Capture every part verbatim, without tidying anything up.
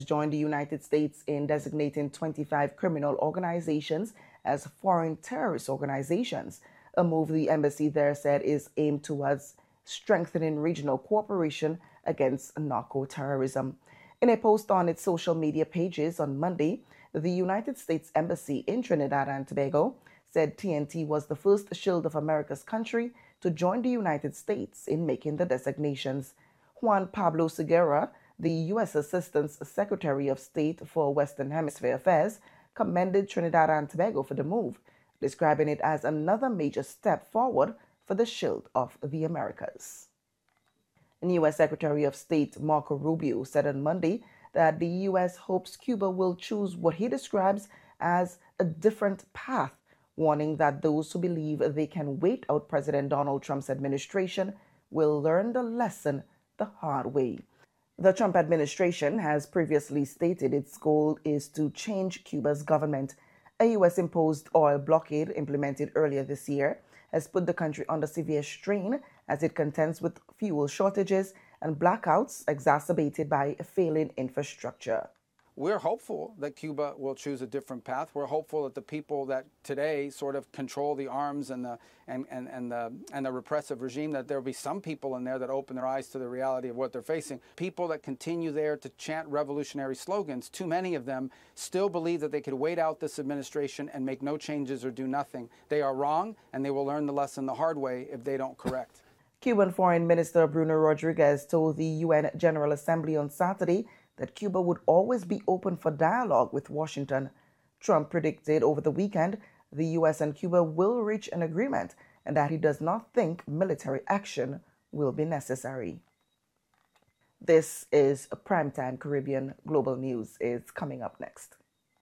joined the United States in designating twenty-five criminal organizations as foreign terrorist organizations, a move the embassy there said is aimed towards strengthening regional cooperation against narco-terrorism. In a post on its social media pages on Monday, the United States Embassy in Trinidad and Tobago said T N T was the first Shield of America's country to join the United States in making the designations. Juan Pablo Segura, the U S Assistant Secretary of State for Western Hemisphere Affairs, commended Trinidad and Tobago for the move, describing it as another major step forward for the Shield of the Americas. And U S Secretary of State Marco Rubio said on Monday that the U S hopes Cuba will choose what he describes as a different path, warning that those who believe they can wait out President Donald Trump's administration will learn the lesson the hard way. The Trump administration has previously stated its goal is to change Cuba's government. A U S-imposed oil blockade implemented earlier this year has put the country under severe strain as it contends with fuel shortages and blackouts exacerbated by a failing infrastructure. We're hopeful that Cuba will choose a different path. We're hopeful that the people that today sort of control the arms and the and, and, and the and the repressive regime, that there will be some people in there that open their eyes to the reality of what they're facing. People that continue there to chant revolutionary slogans, too many of them still believe that they could wait out this administration and make no changes or do nothing. They are wrong, and they will learn the lesson the hard way if they don't correct. Cuban Foreign Minister Bruno Rodriguez told the U N General Assembly on Saturday that Cuba would always be open for dialogue with Washington. Trump predicted over the weekend the U S and Cuba will reach an agreement and that he does not think military action will be necessary. This is Primetime Caribbean. Global News is coming up next.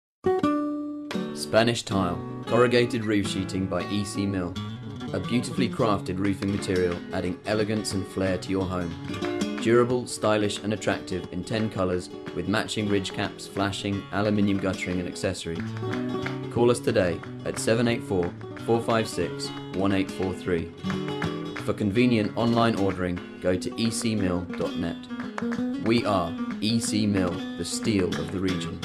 Spanish Tile, corrugated roof sheeting by E C Mill. A beautifully crafted roofing material adding elegance and flair to your home. Durable, stylish and attractive in ten colours with matching ridge caps, flashing, aluminium guttering and accessory. Call us today at seven eight four, four five six, one eight four three. For convenient online ordering, go to e c mill dot net. We are E C Mill, the steel of the region.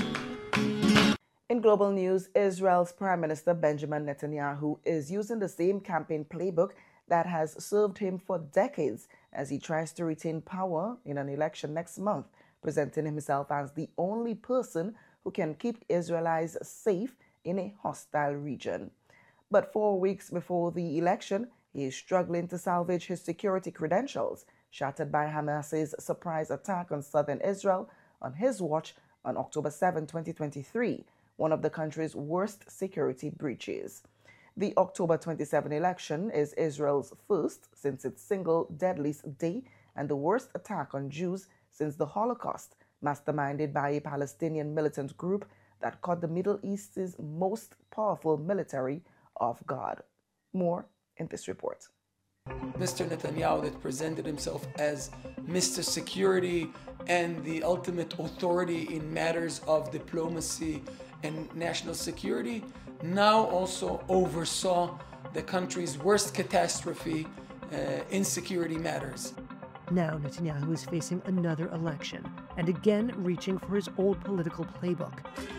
In global news, Israel's Prime Minister Benjamin Netanyahu is using the same campaign playbook that has served him for decades as he tries to retain power in an election next month, presenting himself as the only person who can keep Israelites safe in a hostile region. But four weeks before the election, he is struggling to salvage his security credentials, shattered by Hamas's surprise attack on southern Israel on his watch on October seventh, twenty twenty-three, one of the country's worst security breaches. The October twenty-seventh election is Israel's first since its single deadliest day and the worst attack on Jews since the Holocaust, masterminded by a Palestinian militant group that caught the Middle East's most powerful military off guard. More in this report. Mister Netanyahu, that presented himself as Mister Security and the ultimate authority in matters of diplomacy and national security, now also oversaw the country's worst catastrophe uh, in security matters. Now Netanyahu is facing another election and again reaching for his old political playbook,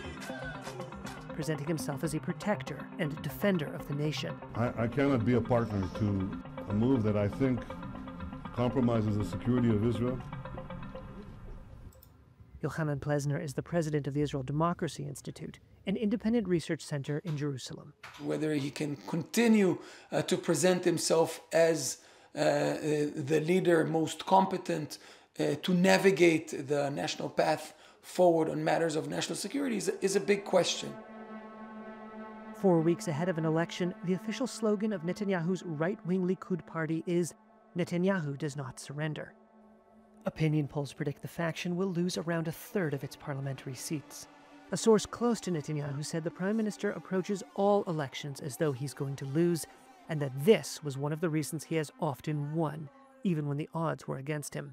presenting himself as a protector and defender of the nation. I, I cannot be a partner to a move that I think compromises the security of Israel. Yochanan Plesner is the president of the Israel Democracy Institute, an independent research center in Jerusalem. Whether he can continue uh, to present himself as uh, uh, the leader most competent uh, to navigate the national path forward on matters of national security is, is a big question. Four weeks ahead of an election, the official slogan of Netanyahu's right-wing Likud party is, "Netanyahu does not surrender." Opinion polls predict the faction will lose around a third of its parliamentary seats. A source close to Netanyahu said the prime minister approaches all elections as though he's going to lose, and that this was one of the reasons he has often won, even when the odds were against him.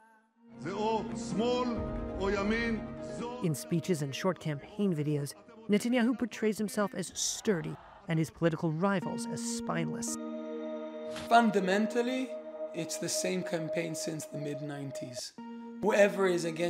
In speeches and short campaign videos, Netanyahu portrays himself as sturdy and his political rivals as spineless. Fundamentally, it's the same campaign since the mid nineties. Whoever is against